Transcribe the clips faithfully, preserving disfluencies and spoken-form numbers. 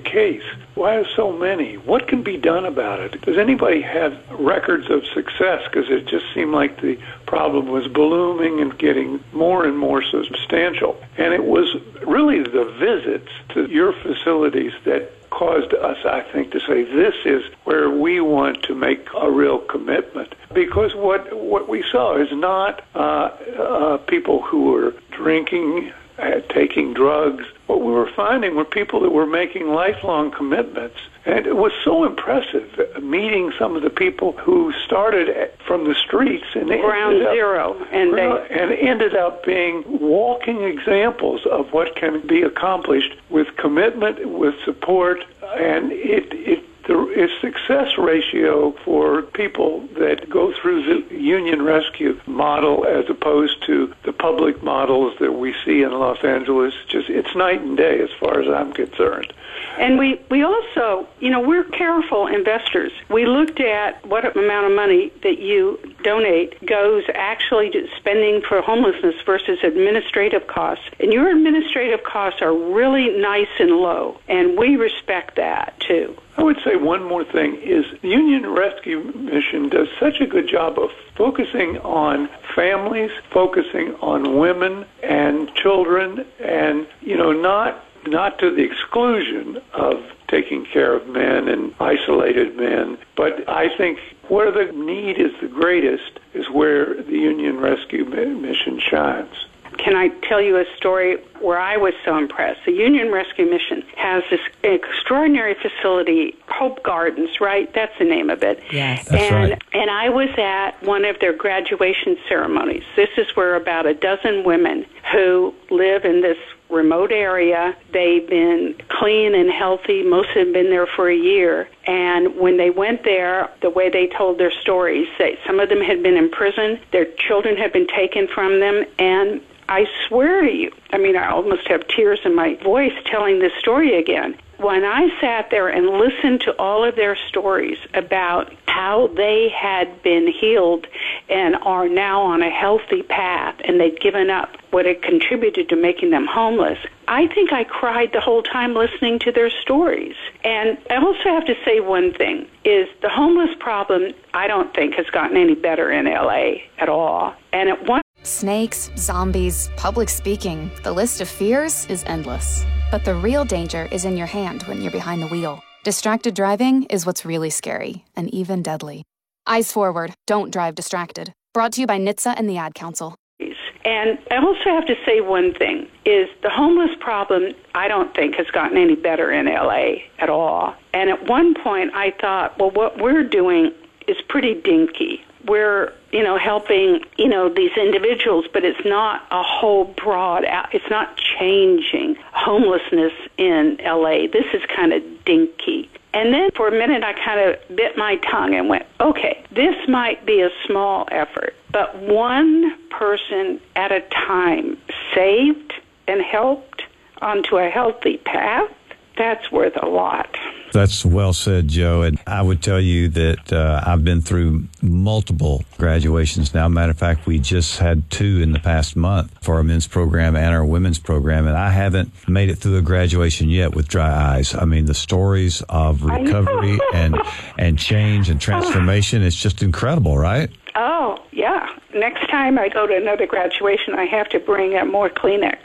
case? Why are so many? What can be done about it? Does anybody have records of success? Because it just seemed like the problem was blooming and getting more and more substantial. And it was really the visits to your facilities that caused us, I think, to say this is where we want to make a real commitment. Because what what we saw is not uh, uh, people who were drinking, uh, taking drugs. What we were finding were people that were making lifelong commitments. And it was so impressive uh, meeting some of the people who started from the streets and ground zero, up, and they and ended up being walking examples of what can be accomplished with commitment, with support, and it it. The success ratio for people that go through the union rescue model as opposed to the public models that we see in Los Angeles, just it's night and day as far as I'm concerned. And we, we also, you know, we're careful investors. We looked at what amount of money that you donate goes actually to spending for homelessness versus administrative costs. And your administrative costs are really nice and low, and we respect that, too. I would say one more thing is the Union Rescue Mission does such a good job of focusing on families, focusing on women and children, and, you know, not not to the exclusion of taking care of men and isolated men. But I think where the need is the greatest is where the Union Rescue Mission shines. Can I tell you a story where I was so impressed? The Union Rescue Mission has this extraordinary facility, Hope Gardens, right? That's the name of it. Yes, that's and, right. And I was at one of their graduation ceremonies. This is where about a dozen women who live in this remote area. They've been clean and healthy. Most have been there for a year. And when they went there, the way they told their stories, they, some of them had been in prison. Their children had been taken from them. And I swear to you, I mean, I almost have tears in my voice telling this story again. When I sat there and listened to all of their stories about how they had been healed and are now on a healthy path and they'd given up what had contributed to making them homeless, I think I cried the whole time listening to their stories. And I also have to say one thing, is the homeless problem, I don't think, has gotten any better in L A at all. And at one Snakes, zombies, public speaking, the list of fears is endless. But the real danger is in your hand when you're behind the wheel. Distracted driving is what's really scary and even deadly. Eyes forward, don't drive distracted. Brought to you by N H T S A and the Ad Council. And I also have to say one thing, is the homeless problem, I don't think, has gotten any better in L A at all. And at one point I thought, well, what we're doing is pretty dinky. We're, you know, helping, you know, these individuals, but it's not a whole broad, it's not changing homelessness in L A. This is kind of dinky. And then for a minute I kind of bit my tongue and went, okay, this might be a small effort, but one person at a time saved and helped onto a healthy path, that's worth a lot. That's well said, Joe. And I would tell you that uh, I've been through multiple graduations now. Matter of fact, we just had two in the past month for our men's program and our women's program. And I haven't made it through a graduation yet with dry eyes. I mean, the stories of recovery and, and change and transformation, it's just incredible, right? Oh, yeah. Next time I go to another graduation, I have to bring uh, more Kleenex.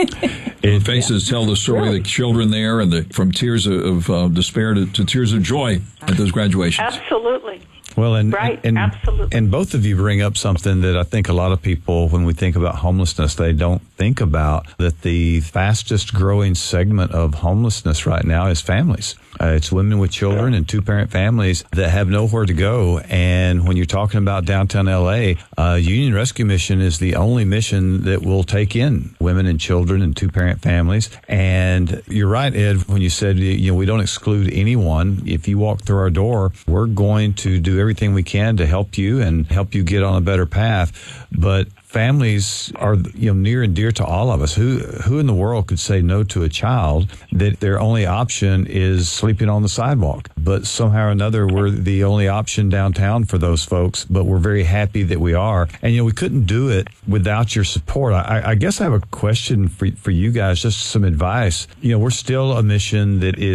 The faces tell the story of the children there, and the, from tears of, of uh, despair to, to tears of joy at those graduations. Absolutely. Well, and, right, and, absolutely. and both of you bring up something that I think a lot of people, when we think about homelessness, they don't think about, that the fastest growing segment of homelessness right now is families. Uh, it's women with children and two-parent families that have nowhere to go. And when you're talking about downtown L A, uh, Union Rescue Mission is the only mission that will take in women and children and two-parent families. And you're right, Ed, when you said, you know, we don't exclude anyone. If you walk through our door, we're going to do everything we can to help you and help you get on a better path. But families are, you know, near and dear to all of us. Who who in the world could say no to a child that their only option is sleeping on the sidewalk? But somehow or another, we're the only option downtown for those folks. But we're very happy that we are. And, you know, we couldn't do it without your support. I, I guess I have a question for, for you guys, just some advice. You know, we're still a mission that is